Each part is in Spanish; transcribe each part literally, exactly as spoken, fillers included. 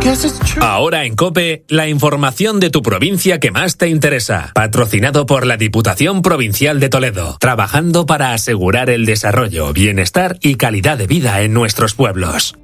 Ahora en COPE, la información de tu provincia que más te interesa. Patrocinado por la Diputación Provincial de Toledo. Trabajando para asegurar el desarrollo, bienestar y calidad de vida en nuestros pueblos.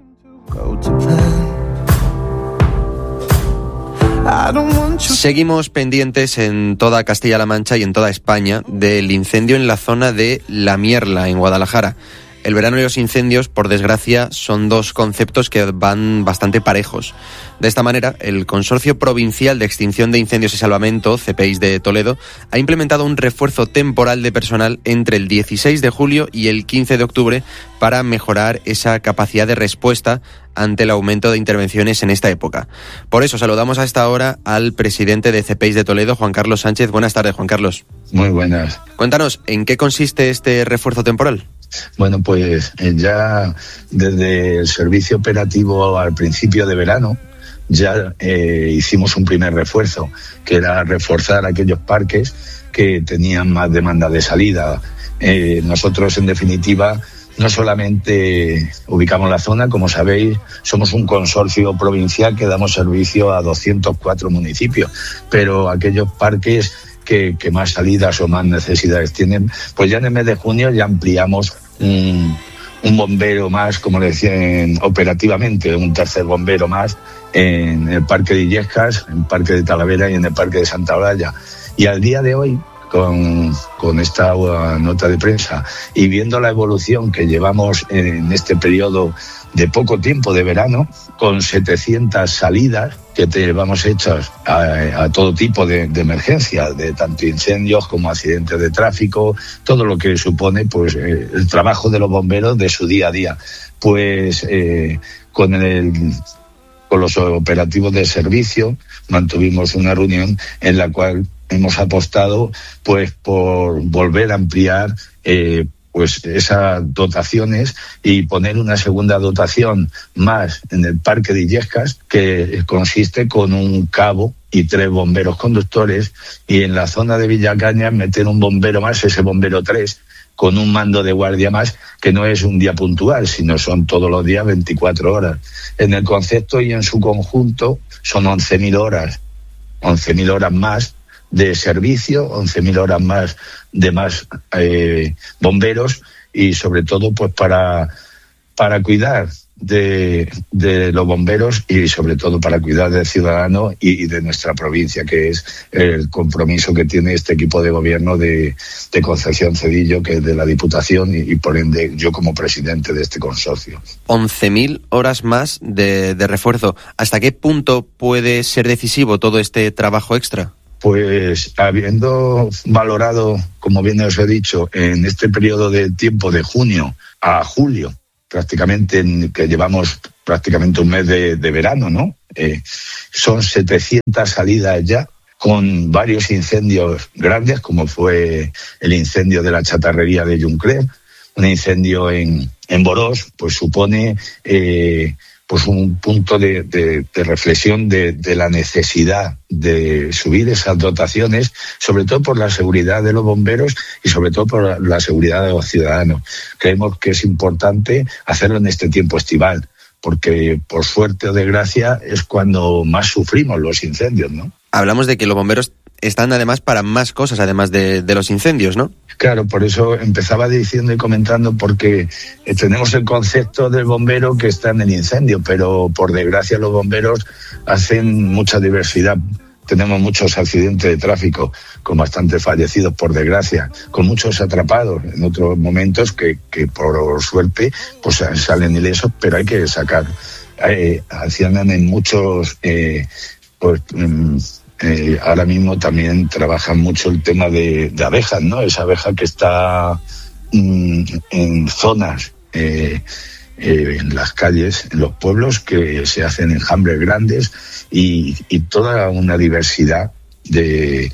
Seguimos pendientes en toda Castilla-La Mancha y en toda España del incendio en la zona de La Mierla, en Guadalajara. El verano y los incendios, por desgracia, son dos conceptos que van bastante parejos. De esta manera, el Consorcio Provincial de Extinción de Incendios y Salvamento, C P I S de Toledo, ha implementado un refuerzo temporal de personal entre el dieciséis de julio y el quince de octubre para mejorar esa capacidad de respuesta ante el aumento de intervenciones en esta época. Por eso saludamos a esta hora al presidente de C P I S de Toledo, Juan Carlos Sánchez. Buenas tardes, Juan Carlos. Muy buenas. Cuéntanos, ¿en qué consiste este refuerzo temporal? Bueno, pues ya desde el servicio operativo al principio de verano ya eh, hicimos un primer refuerzo, que era reforzar aquellos parques que tenían más demanda de salida. Eh, nosotros, en definitiva, no solamente ubicamos la zona, como sabéis, somos un consorcio provincial que damos servicio a doscientos cuatro municipios, pero aquellos parques que, que más salidas o más necesidades tienen, pues ya en el mes de junio ya ampliamos un, un bombero más, como le decían operativamente, un tercer bombero más en el Parque de Illescas, en el Parque de Talavera y en el Parque de Santa Olalla. Y al día de hoy, con, con esta nota de prensa y viendo la evolución que llevamos en este periodo de poco tiempo de verano, con setecientas salidas que llevamos hechas a, a todo tipo de, de emergencias, de tanto incendios como accidentes de tráfico, todo lo que supone pues eh, el trabajo de los bomberos de su día a día. Pues eh, con el con los operativos de servicio mantuvimos una reunión en la cual hemos apostado pues por volver a ampliar eh, pues esas dotaciones y poner una segunda dotación más en el Parque de Illescas, que consiste con un cabo y tres bomberos conductores, y en la zona de Villacañas meter un bombero más, ese bombero tres, con un mando de guardia más, que no es un día puntual, sino son todos los días veinticuatro horas. En el concepto y en su conjunto son once mil horas, once mil horas más de servicio, once mil horas más de más eh, bomberos, y sobre todo pues para, para cuidar de, de los bomberos y sobre todo para cuidar del ciudadano y, y de nuestra provincia, que es el compromiso que tiene este equipo de gobierno de, de Concepción Cedillo, que es de la Diputación, y, y por ende yo como presidente de este consorcio. once mil horas más de, de refuerzo. ¿Hasta qué punto puede ser decisivo todo este trabajo extra? Pues habiendo valorado, como bien os he dicho, en este periodo de tiempo de junio a julio, prácticamente en, que llevamos prácticamente un mes de, de verano, ¿no? Eh, son setecientas salidas ya, con varios incendios grandes, como fue el incendio de la chatarrería de Juncler, un incendio en, en Borós, pues supone eh, pues un punto de, de, de reflexión de, de la necesidad de subir esas dotaciones, sobre todo por la seguridad de los bomberos y sobre todo por la, la seguridad de los ciudadanos. Creemos que es importante hacerlo en este tiempo estival, porque por suerte o desgracia es cuando más sufrimos los incendios, ¿no? Hablamos de que los bomberos están además para más cosas, además de, de los incendios, ¿no? Claro, por eso empezaba diciendo y comentando, porque tenemos el concepto del bombero que está en el incendio, pero por desgracia los bomberos hacen mucha diversidad. Tenemos muchos accidentes de tráfico, con bastantes fallecidos, por desgracia, con muchos atrapados en otros momentos que, que por suerte pues salen ilesos, pero hay que sacar. Eh, accionan en muchos... Eh, pues, mm, Eh, ahora mismo también trabajan mucho el tema de, de abejas, ¿no? Esa abeja que está mm, en zonas, eh, eh, en las calles, en los pueblos, que se hacen enjambres grandes y, y toda una diversidad de,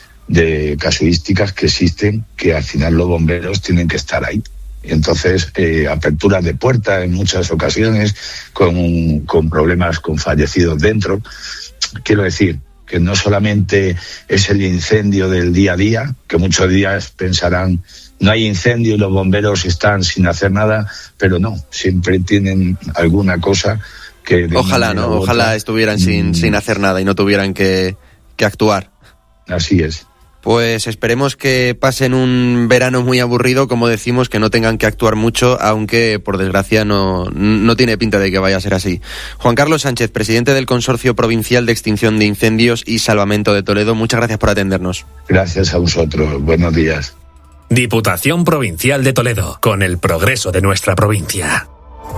de casuísticas que existen, que al final los bomberos tienen que estar ahí. Entonces, eh, aperturas de puertas en muchas ocasiones, con, con problemas con fallecidos dentro. Quiero decir que no solamente es el incendio del día a día, que muchos días pensarán no hay incendio y los bomberos están sin hacer nada, pero no, siempre tienen alguna cosa que ojalá, ¿no? Ojalá otra, estuvieran sin, sin hacer nada y no tuvieran que, que actuar. Así es. Pues esperemos que pasen un verano muy aburrido, como decimos, que no tengan que actuar mucho, aunque por desgracia no, no tiene pinta de que vaya a ser así. Juan Carlos Sánchez, presidente del Consorcio Provincial de Extinción de Incendios y Salvamento de Toledo, muchas gracias por atendernos. Gracias a vosotros, buenos días. Diputación Provincial de Toledo, con el progreso de nuestra provincia.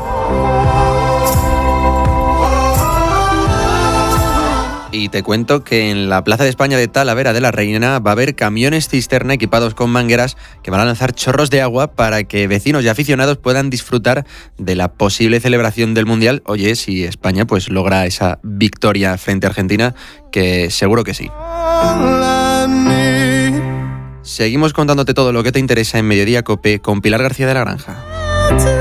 Y te cuento que en la Plaza de España de Talavera de la Reina va a haber camiones cisterna equipados con mangueras que van a lanzar chorros de agua para que vecinos y aficionados puedan disfrutar de la posible celebración del Mundial. Oye, si España pues logra esa victoria frente a Argentina, que seguro que sí. Seguimos contándote todo lo que te interesa en Mediodía COPE con Pilar García de la Granja.